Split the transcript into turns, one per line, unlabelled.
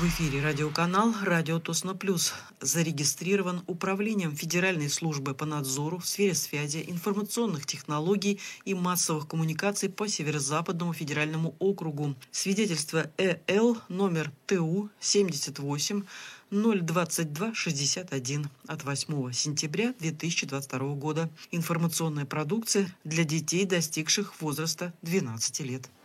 В эфире радиоканал «Радио Тосно Плюс». Зарегистрирован Управлением Федеральной службы по надзору в сфере связи, информационных технологий и массовых коммуникаций по Северо-Западному федеральному округу. Свидетельство ЭЛ номер ТУ 78 022 61 от 8 сентября 2022 года. Информационная продукция для детей, достигших возраста 12 лет.